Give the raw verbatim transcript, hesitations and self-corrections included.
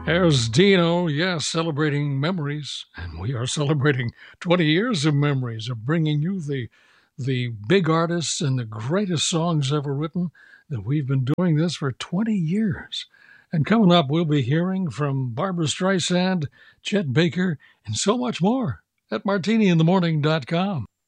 There's Dino, yes, celebrating memories, and we are celebrating twenty years of memories of bringing you the the big artists and the greatest songs ever written. That we've been doing this for twenty years. And coming up, we'll be hearing from Barbara Streisand, Chet Baker, and so much more at martini in the morning dot com.